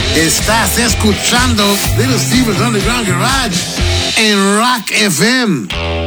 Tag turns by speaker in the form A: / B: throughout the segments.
A: Estás escuchando Little Steven's Underground Garage en Rock FM.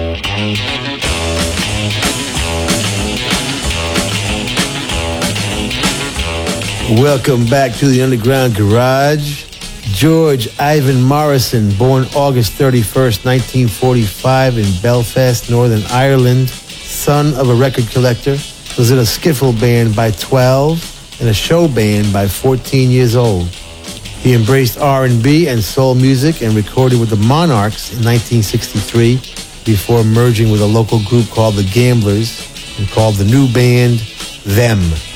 B: Welcome back to the Underground Garage. George Ivan Morrison, born August 31st, 1945 in Belfast, Northern Ireland, son of a record collector, was in a skiffle band by 12 and a show band by 14 years old. He embraced R&B and soul music and recorded with the Monarchs in 1963 before merging with a local group called the Gamblers and called the new band Them.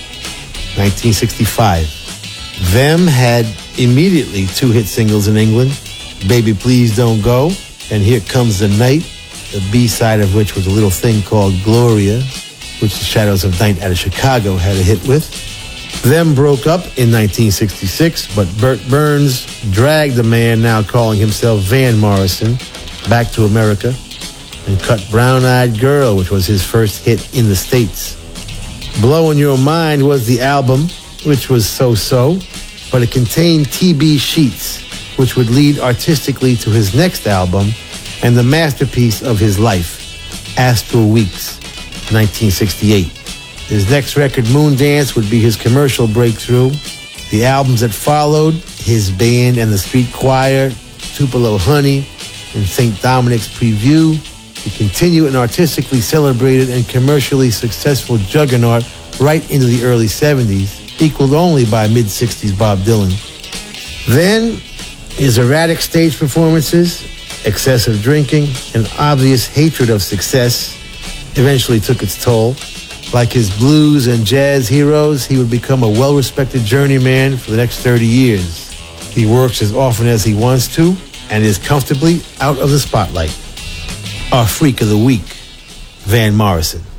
B: 1965. Them had immediately 2 hit singles in England, Baby Please Don't Go and Here Comes the Night, the B-side of which was a little thing called Gloria, which the Shadows of Night out of Chicago had a hit with. Them broke up in 1966, but Bert Burns dragged the man now calling himself Van Morrison back to America and cut Brown Eyed Girl, which was his first hit in the States. Blowin' Your Mind was the album, which was so-so, but it contained TB Sheets, which would lead artistically to his next album and the masterpiece of his life, Astral Weeks, 1968. His next record, Moondance, would be his commercial breakthrough. The albums that followed, His Band and the Street Choir, Tupelo Honey, and St. Dominic's Preview, to continue an artistically celebrated and commercially successful juggernaut right into the early 70s, equaled only by mid-60s Bob Dylan. Then, his erratic stage performances, excessive drinking, and obvious hatred of success eventually took its toll. Like his blues and jazz heroes, he would become a well-respected journeyman for the next 30 years. He works as often as he wants to and is comfortably out of the spotlight. Our Freak of the Week, Van Morrison.